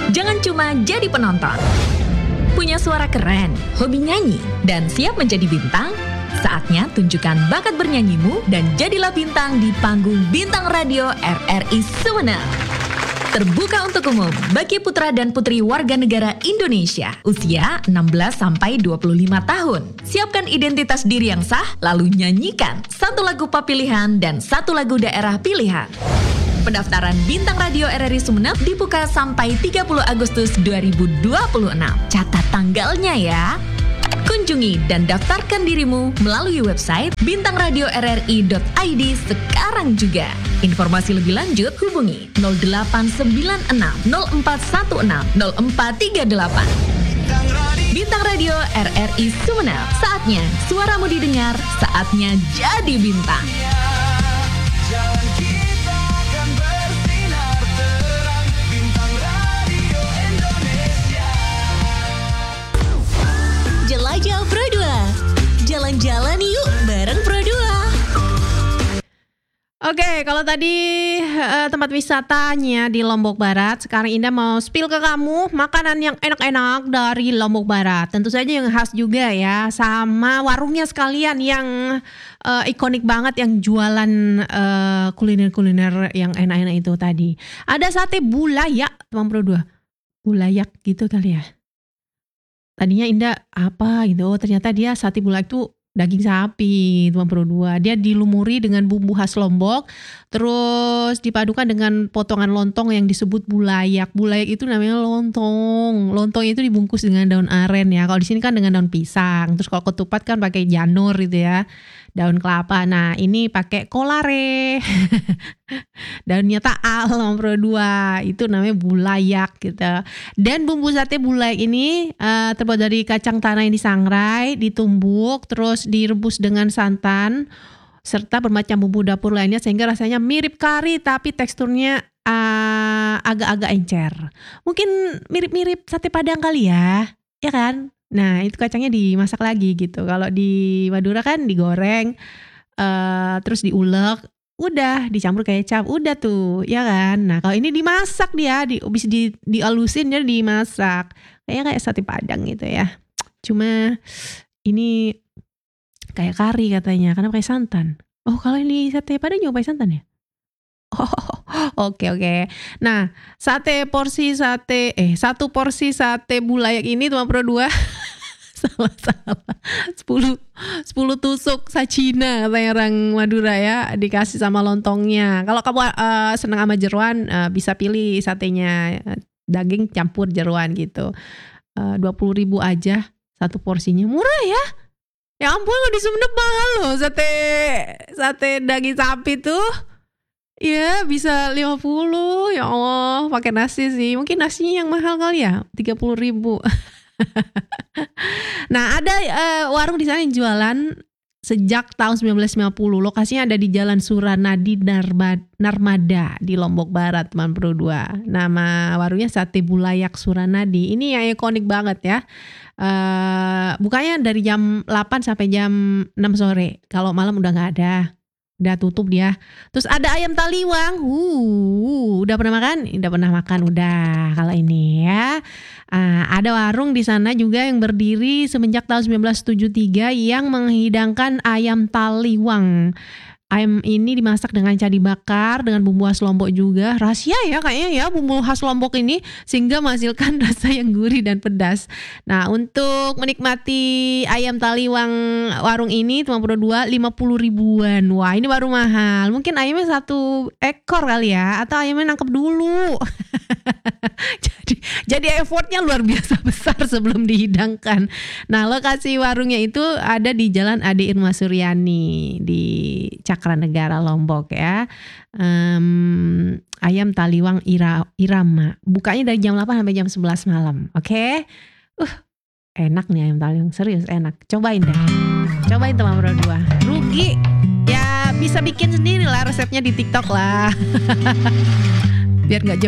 Jangan cuma jadi penonton. Punya suara keren, hobi nyanyi, dan siap menjadi bintang? Saatnya tunjukkan bakat bernyanyimu dan jadilah bintang di panggung Bintang Radio RRI Sumeneb. Terbuka untuk umum bagi putra dan putri warga negara Indonesia usia 16-25 tahun. Siapkan identitas diri yang sah, lalu nyanyikan satu lagu pop pilihan dan satu lagu daerah pilihan. Pendaftaran Bintang Radio RRI Sumeneb dibuka sampai 30 Agustus 2026. Catat tanggalnya ya. Kunjungi dan daftarkan dirimu melalui website bintangradioRRI.id sekarang juga. Informasi lebih lanjut hubungi 0896 0416 0438. Bintang Radio RRI Sumeneb. Saatnya suaramu didengar, saatnya jadi bintang. Jelajah Pro 2. Jalan-jalan yuk bareng Pro 2. Oke, kalau tadi tempat wisatanya di Lombok Barat, sekarang Indah mau spill ke kamu makanan yang enak-enak dari Lombok Barat. Tentu saja yang khas juga ya, sama warungnya sekalian yang ikonik banget yang jualan kuliner-kuliner yang enak-enak itu tadi. Ada sate bulayak, teman Pro 2. Bulayak gitu kali ya. Tadinya Indah apa gitu, oh ternyata dia sate bulayak itu daging sapi, teman Pro 2. Dia dilumuri dengan bumbu khas Lombok, terus dipadukan dengan potongan lontong yang disebut bulayak. Bulayak itu namanya lontong. Lontong itu dibungkus dengan daun aren ya. Kalau di sini kan dengan daun pisang. Terus kalau ketupat kan pakai janur gitu ya, daun kelapa. Nah ini pakai kolare, daunnya taal, teman Pro 2. Itu namanya bulayak gitu. Dan bumbu sate bulayak ini terbuat dari kacang tanah yang disangrai, ditumbuk, terus direbus dengan santan serta bermacam bumbu dapur lainnya sehingga rasanya mirip kari tapi teksturnya agak-agak encer. Mungkin mirip-mirip sate Padang kali ya kan? Nah itu kacangnya dimasak lagi gitu. Kalau di Madura kan digoreng, terus diulek, udah dicampur kecap, udah tuh ya kan. Nah kalau ini dimasak dia, habis dialusin dia dimasak. Kayaknya kayak sate Padang gitu ya. Cuma ini kayak kari katanya, karena pakai santan. Oh kalau ini sate Padang juga pakai santan ya? Oh oke. Nah satu porsi sate bulayak ini teman Pro 2 salah 10 tusuk sacina katanya orang Madura ya, dikasih sama lontongnya. Kalau kamu senang sama jeroan, bisa pilih satenya daging campur jeroan gitu. 20.000 aja satu porsinya, murah ya. Ya ampun, kalau di Sumeneb mahal loh sate daging sapi tuh. Ya bisa 50. Ya Allah, pakai nasi sih. Mungkin nasinya yang mahal kali ya, 30.000. Nah ada warung di sana yang jualan sejak tahun 1950. Lokasinya ada di Jalan Suranadi Narmada di Lombok Barat, teman Pro 2. Nama warungnya Sate Bulayak Suranadi. Ini yang ikonik banget ya. Bukanya dari jam 8 sampai jam 6 sore. Kalau malam udah gak ada, udah tutup dia. Terus ada ayam taliwang. Udah pernah makan? Udah pernah makan udah kalau ini ya. Ada warung di sana juga yang berdiri semenjak tahun 1973 yang menghidangkan ayam taliwang. Ayam ini dimasak dengan cadi bakar dengan bumbu khas Lombok juga. Rahasia ya kayaknya ya bumbu khas Lombok ini, sehingga menghasilkan rasa yang gurih dan pedas. Nah untuk menikmati ayam taliwang warung ini teman Pro 2 50.000-an. Wah ini baru mahal. Mungkin ayamnya 1 ekor kali ya, atau ayamnya nangkep dulu. Jadi effortnya luar biasa besar sebelum dihidangkan. Nah lokasi warungnya itu ada di Jalan Ade Irma Suryani di Cakranegara Lombok ya. Ayam taliwang Irama. Bukanya dari jam 8 sampai jam 11 malam. Oke. Enak nih ayam taliwang, serius enak. Cobain deh. Cobain teman Pro 2. Rugi. Ya bisa bikin sendiri lah resepnya di TikTok lah. Biar gak jauh